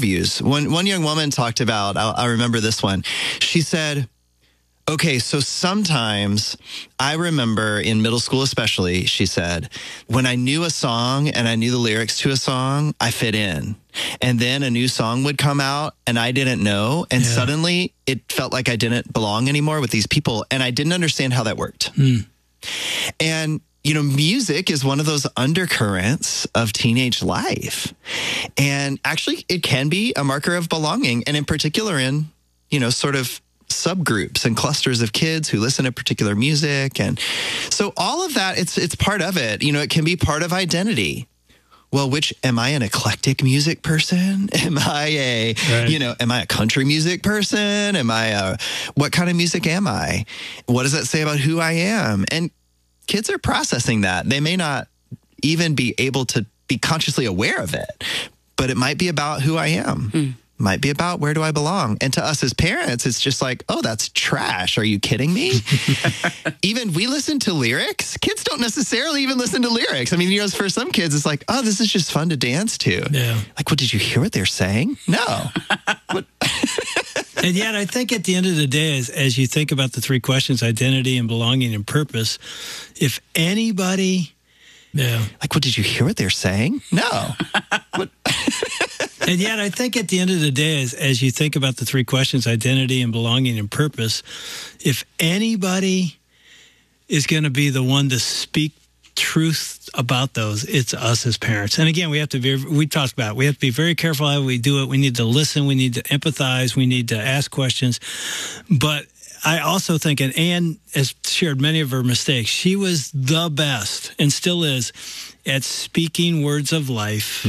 interviews. One young woman talked about, I remember this one. She said, okay, so sometimes I remember in middle school especially, she said, when I knew a song and I knew the lyrics to a song, I fit in. And then a new song would come out and I didn't know. And suddenly it felt like I didn't belong anymore with these people. And I didn't understand how that worked. And, music is one of those undercurrents of teenage life. And actually, it can be a marker of belonging. And in particular in, sort of subgroups and clusters of kids who listen to particular music. And so all of that, it's part of it. It can be part of identity. Well, am I an eclectic music person? Am I am I a country music person? What kind of music am I? What does that say about who I am? And kids are processing that. They may not even be able to be consciously aware of it, but it might be about who I am. Might be about where do I belong. And to us as parents, it's just like, oh, that's trash. Are you kidding me? Even we listen to lyrics. Kids don't necessarily even listen to lyrics. I mean, for some kids, it's like, oh, this is just fun to dance to. Yeah. Like, well, did you hear what they're saying? No. And yet, I think at the end of the day, as you think about the three questions, identity and belonging and purpose, if anybody... Like, well, did you hear what they're saying? No. And yet, I think at the end of the day, as you think about the three questions, identity and belonging and purpose, if anybody is going to be the one to speak truth about those, it's us as parents. And again, we have to be very careful how we do it. We need to listen. We need to empathize. We need to ask questions. But I also think, and Anne has shared many of her mistakes, she was the best and still is at speaking words of life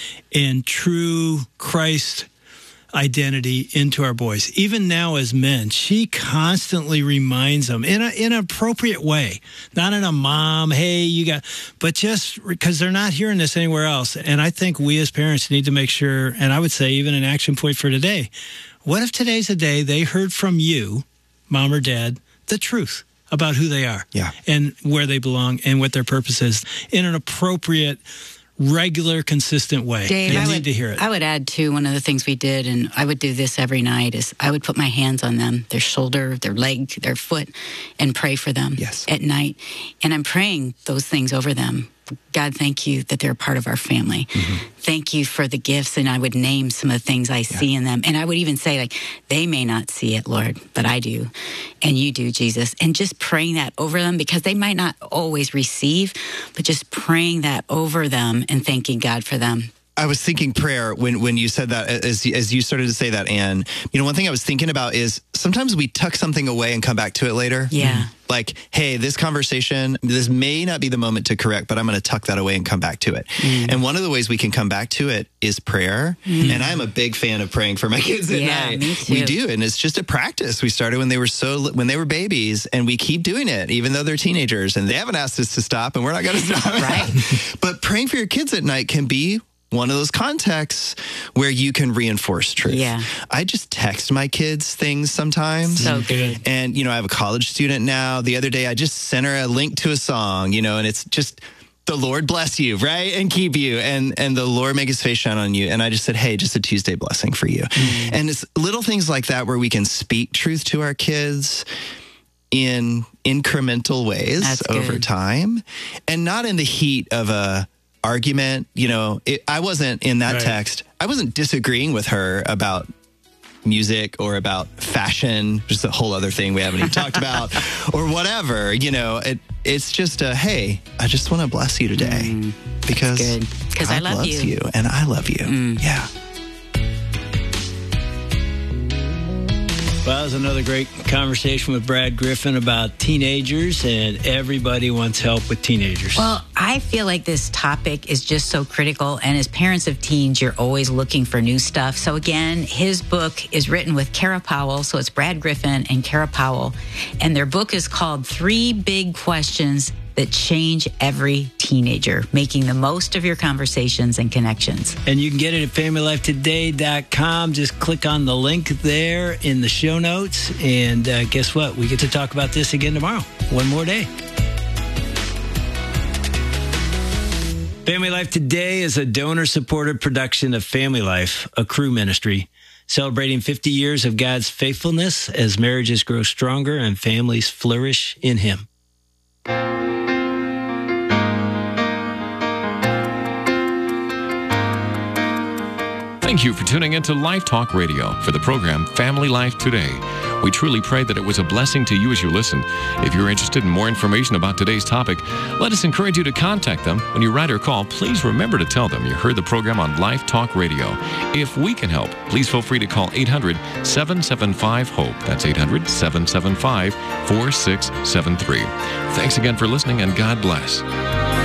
and true Christ identity into our boys. Even now as men, she constantly reminds them in an appropriate way, not in a mom, hey, but just because they're not hearing this anywhere else. And I think we as parents need to make sure, and I would say even an action point for today, what if today's a day they heard from you, mom or dad, the truth about who they are and where they belong and what their purpose is in an appropriate, regular, consistent way. Dave, you need to hear it. I would add, too, one of the things we did, and I would do this every night, is I would put my hands on them, their shoulder, their leg, their foot, and pray for them at night. And I'm praying those things over them. God, thank you that they're a part of our family. Thank you for the gifts. And I would name some of the things I see in them. And I would even say, like, they may not see it, Lord, but I do. And you do, Jesus. And just praying that over them, because they might not always receive, but just praying that over them and thanking God for them. I was thinking prayer when you said that, as you started to say that, Anne. One thing I was thinking about is sometimes we tuck something away and come back to it later. Yeah. Like, hey, this conversation, this may not be the moment to correct, but I'm going to tuck that away and come back to it. And one of the ways we can come back to it is prayer. And I'm a big fan of praying for my kids at night. Me too. We do, and it's just a practice. We started when they were babies, and we keep doing it, even though they're teenagers, and they haven't asked us to stop, and we're not going to stop. Right. But praying for your kids at night can be one of those contexts where you can reinforce truth. Yeah. I just text my kids things sometimes. So good. And, I have a college student now. The other day, I just sent her a link to a song, and it's just, the Lord bless you, right? And keep you. And the Lord make his face shine on you. And I just said, hey, just a Tuesday blessing for you. And it's little things like that where we can speak truth to our kids in incremental ways over time, and not in the heat of a argument. I wasn't in that text. I wasn't disagreeing with her about music or about fashion, just a whole other thing we haven't even talked about, or whatever. It's just hey, I just want to bless you today because I love you and I love you. Yeah. Well, that was another great conversation with Brad Griffin about teenagers, and everybody wants help with teenagers. Well, I feel like this topic is just so critical, and as parents of teens, you're always looking for new stuff. So again, his book is written with Kara Powell, so it's Brad Griffin and Kara Powell, and their book is called 3 Big Questions That Change Every Teenager, making the most of your conversations and connections. And you can get it at FamilyLifeToday.com. Just click on the link there in the show notes. And guess what? We get to talk about this again tomorrow. One more day. Family Life Today is a donor-supported production of Family Life, a Cru ministry, celebrating 50 years of God's faithfulness as marriages grow stronger and families flourish in Him. Thank you for tuning into Life Talk Radio for the program Family Life Today. We truly pray that it was a blessing to you as you listened. If you're interested in more information about today's topic, let us encourage you to contact them. When you write or call, please remember to tell them you heard the program on Life Talk Radio. If we can help, please feel free to call 800-775-HOPE. That's 800-775-4673. Thanks again for listening, and God bless.